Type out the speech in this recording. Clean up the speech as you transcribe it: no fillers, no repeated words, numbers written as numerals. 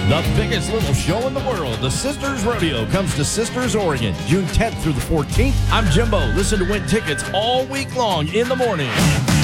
The biggest little show in the world, the Sisters Rodeo, comes to Sisters, Oregon, June 10th through the 14th. I'm Jimbo. Listen to win tickets all week long in the morning.